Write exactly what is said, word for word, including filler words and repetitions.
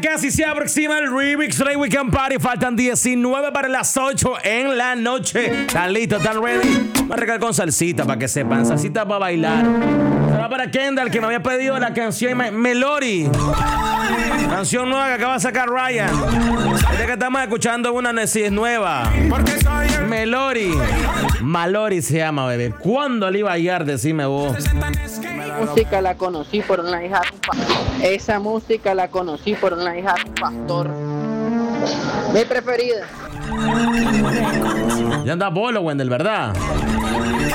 casi se aproxima el Remix Ray Weekend Party. Faltan diecinueve para las ocho en la noche. ¿Están listos? ¿Están ready? Vamos a regalar con salsita para que sepan. Salsita para bailar. Se va para Kendall, que me había pedido la canción Melody. Canción nueva que acaba de sacar Ryan. Esta que estamos escuchando una es nueva. Melody. Malori se llama, bebé. ¿Cuándo le iba a hallar? Decime vos. Música la conocí por una hija de un pastor. Esa música la conocí por una hija de un pastor. Mi preferida. Ya anda Bolo, Wendell, ¿verdad?